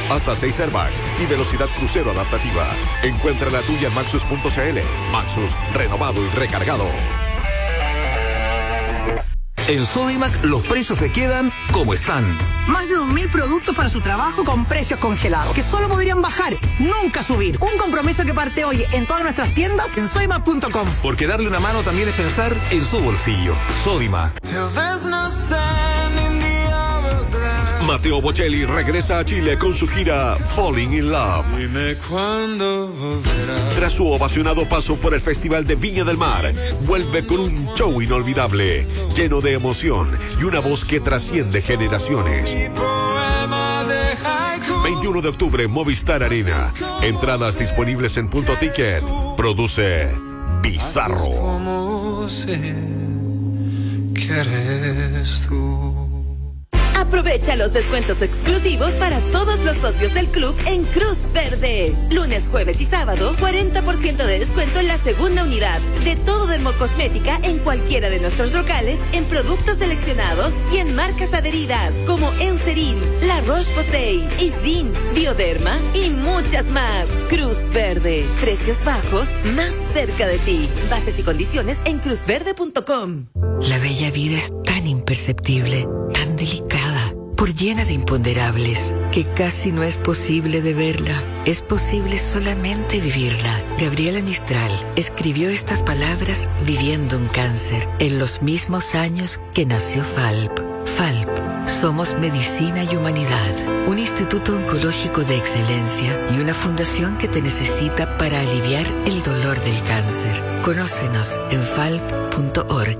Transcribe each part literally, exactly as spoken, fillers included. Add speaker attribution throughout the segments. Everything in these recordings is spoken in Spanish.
Speaker 1: hasta seis airbags y velocidad crucero adaptativa. Encuentra la tuya en maxus punto c l. Maxus, renovado y recargado.
Speaker 2: En Sodimac los precios se quedan como están.
Speaker 3: Más de dos mil productos para su trabajo con precios congelados, que solo podrían bajar, nunca subir. Un compromiso que parte hoy en todas nuestras tiendas en sodimac punto com.
Speaker 2: Porque darle una mano también es pensar en su bolsillo. Sodimac.
Speaker 1: Matteo Bocelli regresa a Chile con su gira Falling in Love.
Speaker 4: Dime cuándo volverás.
Speaker 1: Tras su ovacionado paso por el Festival de Viña del Mar, vuelve con un show inolvidable, lleno de emoción y una voz que trasciende generaciones. veintiuno de octubre, Movistar Arena. Entradas disponibles en Punto Ticket. Produce Bizarro.
Speaker 4: Como sé que eres tú.
Speaker 5: Aprovecha los descuentos exclusivos para todos los socios del club en Cruz Verde. Lunes, jueves y sábado, cuarenta por ciento de descuento en la segunda unidad de todo Dermocosmética en cualquiera de nuestros locales, en productos seleccionados y en marcas adheridas como Eucerin, La Roche-Posay, Isdin, Bioderma y muchas más. Cruz Verde, precios bajos más cerca de ti. Bases y condiciones en cruz verde punto com.
Speaker 6: La bella vida es tan imperceptible, tan delicada, por llena de imponderables, que casi no es posible de verla. Es posible solamente vivirla. Gabriela Mistral escribió estas palabras viviendo un cáncer, en los mismos años que nació Falp. Falp, somos medicina y humanidad, un instituto oncológico de excelencia y una fundación que te necesita para aliviar el dolor del cáncer. Conócenos en falp punto org.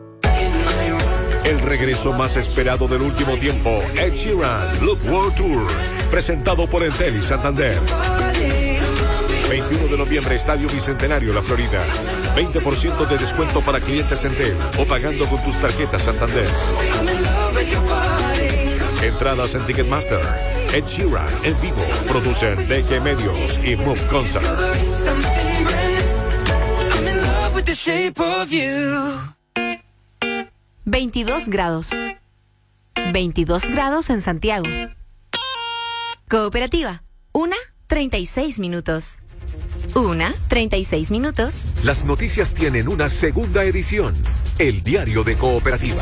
Speaker 1: El regreso más esperado del último tiempo, Ed Sheeran, Look World Tour, presentado por Entel y Santander. veintiuno de noviembre, Estadio Bicentenario, La Florida. veinte por ciento de descuento para clientes Entel o pagando con tus tarjetas Santander. Entradas en Ticketmaster. Ed Sheeran en vivo. Producen D G Medios y Move Concert.
Speaker 7: veintidós grados. veintidós grados en Santiago. Cooperativa. Una, treinta y seis minutos. Una, treinta y seis minutos.
Speaker 1: Las noticias tienen una segunda edición. El diario de Cooperativa.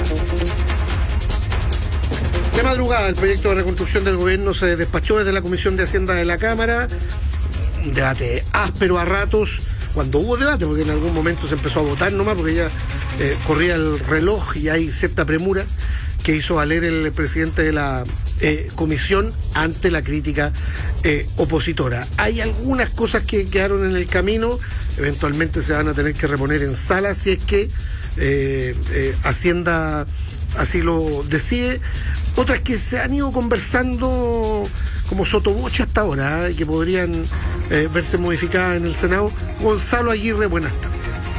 Speaker 8: De madrugada, el proyecto de reconstrucción del gobierno se despachó desde la Comisión de Hacienda de la Cámara. Un debate áspero a ratos, cuando hubo debate, porque en algún momento se empezó a votar nomás, porque ya eh, corría el reloj y hay cierta premura que hizo valer el presidente de la eh, comisión ante la crítica eh, opositora. Hay algunas cosas que quedaron en el camino, eventualmente se van a tener que reponer en sala si es que eh, eh, Hacienda así lo decide. Otras que se han ido conversando como sotoboche hasta ahora, ¿eh? que podrían eh, verse modificadas en el Senado. Gonzalo Aguirre, buenas tardes.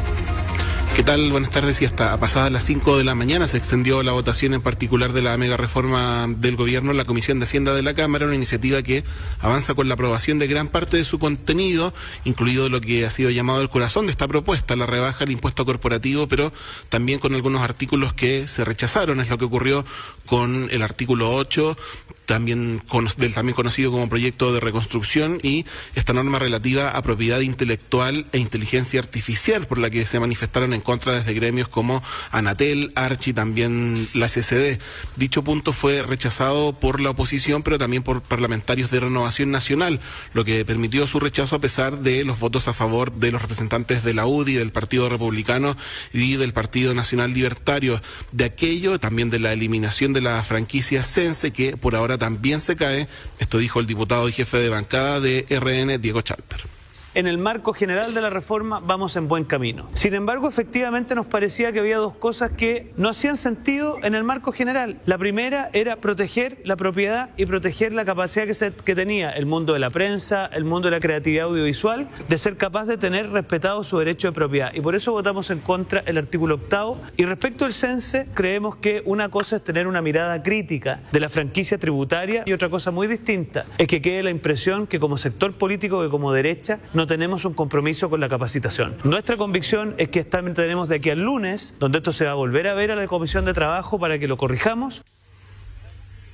Speaker 9: ¿Qué tal? Buenas tardes. Y hasta pasadas las cinco de la mañana se extendió la votación en particular de la mega reforma del gobierno en la Comisión de Hacienda de la Cámara, una iniciativa que avanza con la aprobación de gran parte de su contenido, incluido lo que ha sido llamado el corazón de esta propuesta, la rebaja del impuesto corporativo, pero también con algunos artículos que se rechazaron. Es lo que ocurrió con el artículo ocho, también, con, del también conocido como proyecto de reconstrucción, y esta norma relativa a propiedad intelectual e inteligencia artificial, por la que se manifestaron en contra desde gremios como Anatel, Archi, también la C C D. Dicho punto fue rechazado por la oposición, pero también por parlamentarios de Renovación Nacional, lo que permitió su rechazo a pesar de los votos a favor de los representantes de la U D I, del Partido Republicano y del Partido Nacional Libertario. De aquello, también de la eliminación de la franquicia Sense, que por ahora también se cae. Esto dijo el diputado y jefe de bancada de R N, Diego Chalper.
Speaker 10: En el marco general de la reforma vamos en buen camino. Sin embargo, efectivamente nos parecía que había dos cosas que no hacían sentido en el marco general. La primera era proteger la propiedad y proteger la capacidad que, se, que tenía el mundo de la prensa, el mundo de la creatividad audiovisual, de ser capaz de tener respetado su derecho de propiedad. Y por eso votamos en contra el artículo octavo. Y respecto al Sense, creemos que una cosa es tener una mirada crítica de la franquicia tributaria y otra cosa muy distinta es que quede la impresión que como sector político, que como derecha, no tenemos un compromiso con la capacitación. Nuestra convicción es que tenemos de aquí al lunes, donde esto se va a volver a ver a la Comisión de Trabajo para que lo corrijamos.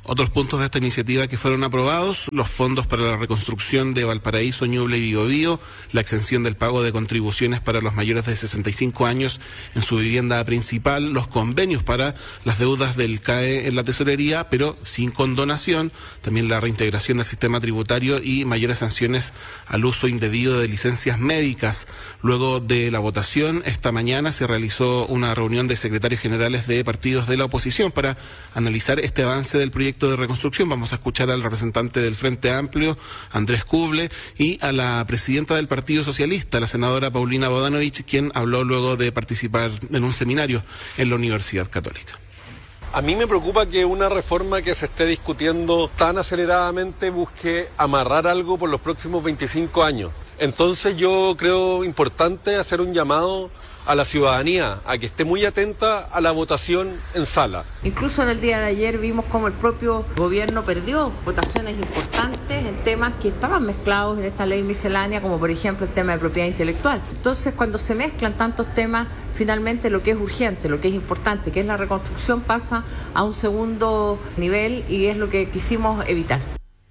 Speaker 9: Otros puntos de esta iniciativa que fueron aprobados: los fondos para la reconstrucción de Valparaíso, Ñuble y Biobío, la exención del pago de contribuciones para los mayores de sesenta y cinco años en su vivienda principal, los convenios para las deudas del C A E en la tesorería, pero sin condonación, también la reintegración del sistema tributario y mayores sanciones al uso indebido de licencias médicas. Luego de la votación, esta mañana se realizó una reunión de secretarios generales de partidos de la oposición para analizar este avance del proyecto de reconstrucción. Vamos a escuchar al representante del Frente Amplio, Andrés Kuble, y a la presidenta del Partido Socialista, la senadora Paulina Bodanovich, quien habló luego de participar en un seminario en la Universidad Católica.
Speaker 11: A mí me preocupa que una reforma que se esté discutiendo tan aceleradamente busque amarrar algo por los próximos veinticinco años. Entonces yo creo importante hacer un llamado a la ciudadanía a que esté muy atenta a la votación en sala.
Speaker 12: Incluso en el día de ayer vimos cómo el propio gobierno perdió votaciones importantes en temas que estaban mezclados en esta ley miscelánea, como por ejemplo el tema de propiedad intelectual. Entonces, cuando se mezclan tantos temas, finalmente lo que es urgente, lo que es importante, que es la reconstrucción, pasa a un segundo nivel, y es lo que quisimos evitar.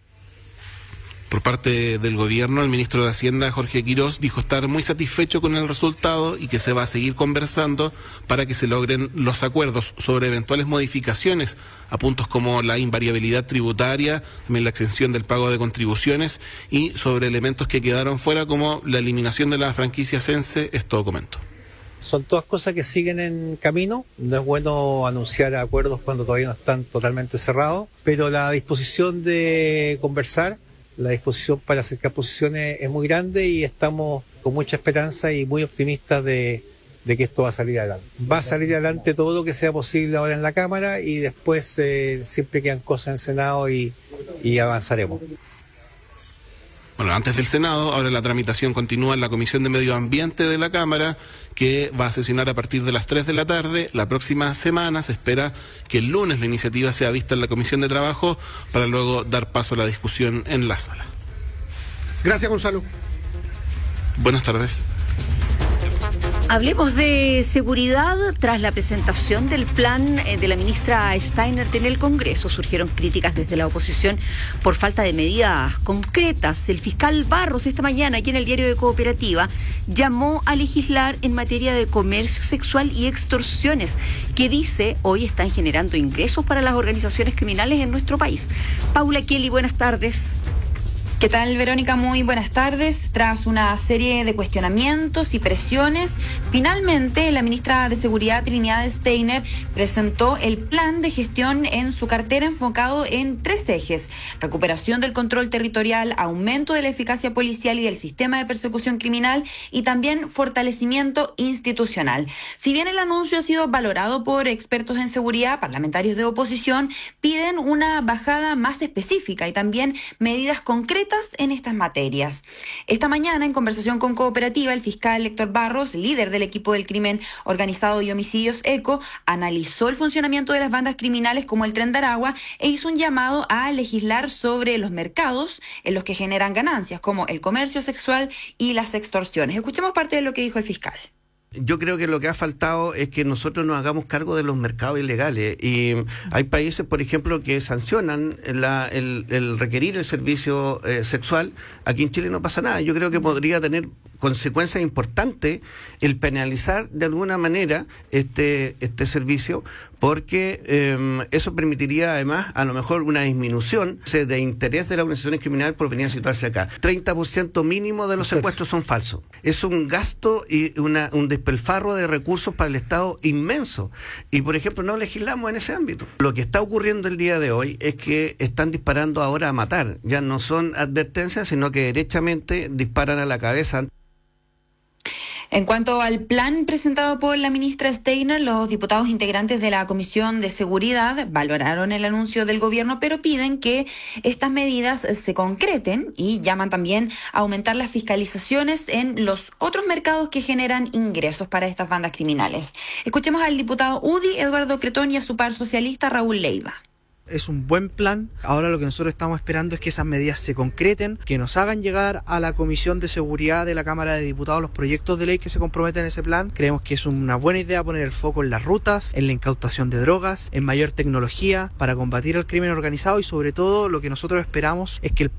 Speaker 9: Por parte del gobierno, el ministro de Hacienda, Jorge Quirós, dijo estar muy satisfecho con el resultado y que se va a seguir conversando para que se logren los acuerdos sobre eventuales modificaciones a puntos como la invariabilidad tributaria, también la exención del pago de contribuciones, y sobre elementos que quedaron fuera como la eliminación de la franquicia Sense. Esto comento.
Speaker 13: Son todas cosas que siguen en camino. No es bueno anunciar acuerdos cuando todavía no están totalmente cerrados, pero la disposición de conversar, la disposición para acercar posiciones es muy grande, y estamos con mucha esperanza y muy optimistas de, de que esto va a salir adelante. Va a salir adelante todo lo que sea posible ahora en la Cámara, y después eh, siempre quedan cosas en el Senado y, y avanzaremos.
Speaker 9: Bueno, antes del Senado, ahora la tramitación continúa en la Comisión de Medio Ambiente de la Cámara, que va a sesionar a partir de las tres de la tarde. La próxima semana se espera que el lunes la iniciativa sea vista en la Comisión de Trabajo para luego dar paso a la discusión en la sala.
Speaker 8: Gracias, Gonzalo.
Speaker 9: Buenas tardes.
Speaker 14: Hablemos de seguridad. Tras la presentación del plan de la ministra Steiner en el Congreso, surgieron críticas desde la oposición por falta de medidas concretas. El fiscal Barros esta mañana, aquí en el diario de Cooperativa, llamó a legislar en materia de comercio sexual y extorsiones, que dice hoy están generando ingresos para las organizaciones criminales en nuestro país. Paula Kelly, buenas tardes.
Speaker 15: ¿Qué tal, Verónica? Muy buenas tardes. Tras una serie de cuestionamientos y presiones, finalmente la ministra de Seguridad, Trinidad Steiner, presentó el plan de gestión en su cartera enfocado en tres ejes: recuperación del control territorial, aumento de la eficacia policial y del sistema de persecución criminal, y también fortalecimiento institucional. Si bien el anuncio ha sido valorado por expertos en seguridad, parlamentarios de oposición piden una bajada más específica y también medidas concretas en estas materias. Esta mañana, en conversación con Cooperativa, el fiscal Héctor Barros, líder del equipo del crimen organizado y homicidios ECO, analizó el funcionamiento de las bandas criminales como el Tren de Aragua e hizo un llamado a legislar sobre los mercados en los que generan ganancias, como el comercio sexual y las extorsiones. Escuchemos parte de lo que dijo el fiscal.
Speaker 16: Yo creo que lo que ha faltado es que nosotros nos hagamos cargo de los mercados ilegales, y hay países, por ejemplo, que sancionan la, el, el requerir el servicio eh, sexual. Aquí en Chile no pasa nada. Yo creo que podría tener consecuencias importantes el penalizar de alguna manera este este servicio, porque eh, eso permitiría además a lo mejor una disminución de interés de las organizaciones criminales por venir a situarse acá. treinta por ciento mínimo de los secuestros son falsos. Es un gasto y una, un despilfarro de recursos para el Estado inmenso. Y por ejemplo no legislamos en ese ámbito. Lo que está ocurriendo el día de hoy es que están disparando ahora a matar. Ya no son advertencias, sino que derechamente disparan a la cabeza.
Speaker 15: En cuanto al plan presentado por la ministra Steiner, los diputados integrantes de la Comisión de Seguridad valoraron el anuncio del gobierno, pero piden que estas medidas se concreten y llaman también a aumentar las fiscalizaciones en los otros mercados que generan ingresos para estas bandas criminales. Escuchemos al diputado U D I, Eduardo Cretón, y a su par socialista, Raúl Leiva.
Speaker 17: es un buen plan. Ahora lo que nosotros estamos esperando es que esas medidas se concreten, que nos hagan llegar a la Comisión de Seguridad de la Cámara de Diputados los proyectos de ley que se comprometen en ese plan. Creemos que es una buena idea poner el foco en las rutas, en la incautación de drogas, en mayor tecnología para combatir el crimen organizado y sobre todo lo que nosotros esperamos es que el